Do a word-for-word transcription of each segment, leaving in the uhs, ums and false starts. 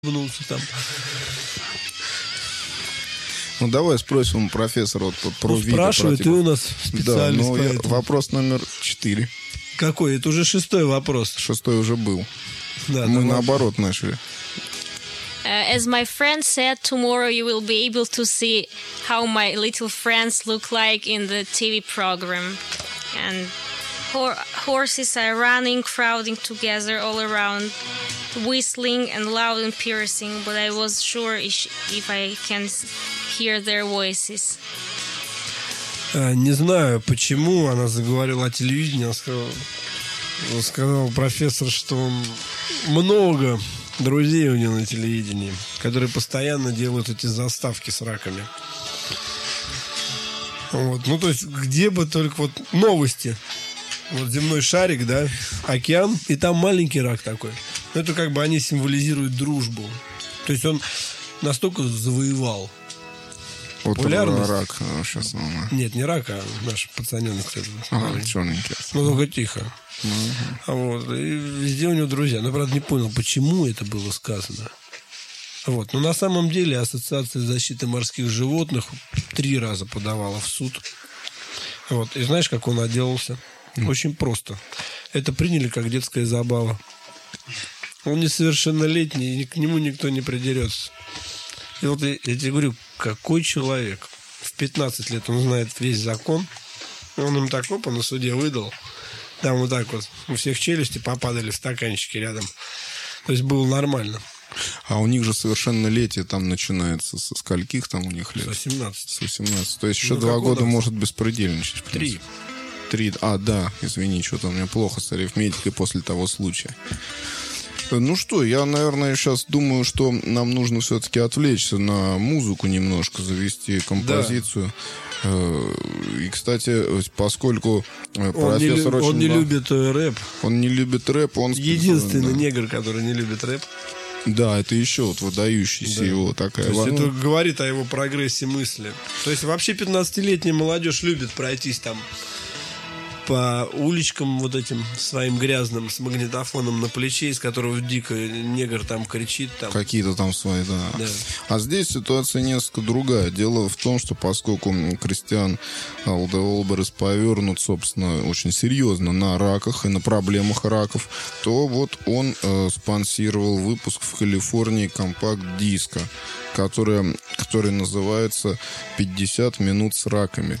там. Ну, давай спросим у профессора вот, про ну, виды. Спрашивай, ты у нас специалист. Да, ну, я, вопрос номер четыре. Какой? Это уже шестой вопрос. Шестой уже был. Да, Мы давай. наоборот начали. Uh, as my friend said, tomorrow you will be able to see how my little friends look like in the T V program. And ho- horses are running, crowding together all around, whistling and loud and piercing, but I was sure if, if I can hear their voices. Не знаю, почему она заговорила о телевидении. Она сказала, сказал профессор, что много друзей у него на телевидении, которые постоянно делают эти заставки с раками. Вот. Ну, то есть, где бы только вот новости. Вот земной шарик, да, океан, и там маленький рак такой. Это как бы они символизируют дружбу. То есть он настолько завоевал Вот популярность. рак сейчас. Ну, Нет, не рак, а наш пацаненок. ага, черненький. Ну, только тихо. Uh-huh. Вот. И везде у него друзья. Но, правда, не понял, почему это было сказано. Вот. Но на самом деле Ассоциация защиты морских животных три раза подавала в суд. Вот. И знаешь, как он отделался? Mm. Очень просто. Это приняли как детская забава. Он несовершеннолетний, и к нему никто не придерется. И вот я, я тебе говорю, какой человек? В пятнадцать лет он знает весь закон. Он им так опа на суде выдал. Там вот так вот у всех челюсти попадали в стаканчики рядом. То есть было нормально. А у них же совершеннолетие там начинается со скольких там у них лет? С восемнадцати. С восемнадцати. То есть еще ну, два года он? может беспредельничать. Три. Три. А, да, извини, что-то у меня плохо с арифметикой после того случая. Ну что, я, наверное, сейчас думаю, что нам нужно все-таки отвлечься на музыку немножко, завести композицию. Да. И, кстати, поскольку он профессор не, очень... Он не любит рэп. Он не любит рэп. Он... Единственный да. негр, который не любит рэп. Да, это еще вот выдающийся да. его такая... То есть это говорит о его прогрессе мысли. То есть вообще пятнадцатилетняя молодежь любит пройтись там по уличкам вот этим своим грязным с магнитофоном на плече, из которого дико негр там кричит. Там. Какие-то там свои, да. да. А здесь ситуация несколько другая. Дело в том, что поскольку Кристиан Алдеолберес повернут, собственно, очень серьезно на раках и на проблемах раков, то вот он э, спонсировал выпуск в Калифорнии компакт-диска, который, который называется «пятьдесят минут с раками».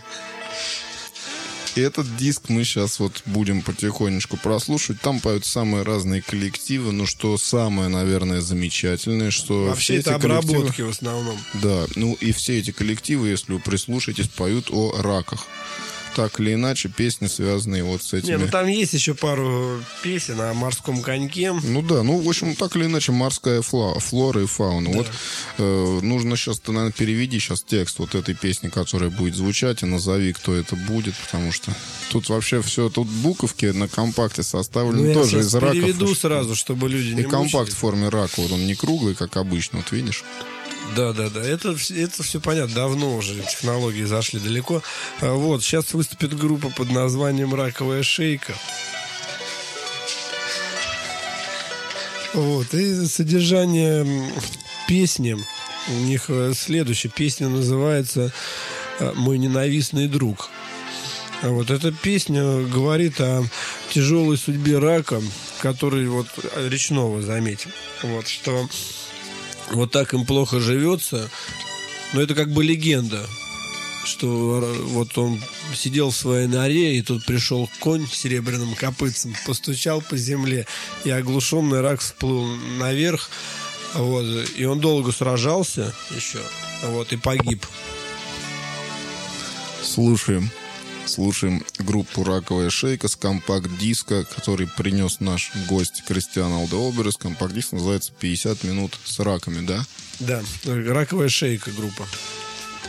И этот диск мы сейчас вот будем потихонечку прослушивать. Там поют самые разные коллективы. Ну, что самое, наверное, замечательное, что... Вообще это обработки в основном. Да, ну и все эти коллективы, если вы прислушаетесь, поют о раках. Так или иначе, песни, связанные вот с этими... Не, ну там есть еще пару песен о морском коньке. Ну да, ну, в общем, так или иначе, морская фла, флора и фауна. Да. Вот э, нужно сейчас, ты, наверное, переведи сейчас текст вот этой песни, которая будет звучать, и назови, кто это будет, потому что тут вообще все, тут буковки на компакте составлены ну, тоже из раков. Я переведу сразу, чтобы люди не И компакт мучили. В форме рака, вот он не круглый, как обычно, вот видишь? Да, да, да. Это, это все понятно. Давно уже технологии зашли далеко. Вот, сейчас выступит группа под названием «Раковая шейка». Вот. И содержание песни у них следующее. Песня называется «Мой ненавистный друг». Вот эта песня говорит о тяжелой судьбе рака, который вот речного, заметим. Вот, что... Вот так им плохо живется. Но это как бы легенда, что вот он сидел в своей норе, и тут пришел конь с серебряным копытцем, постучал по земле, и оглушенный рак всплыл наверх. Вот, и он долго сражался еще, вот, и погиб. Слушаем. Слушаем группу «Раковая шейка» с компакт-диска, который принес наш гость Кристиан Алдеолберес. Компакт-диск называется «пятьдесят минут с раками», да? Да, «Раковая шейка» группа.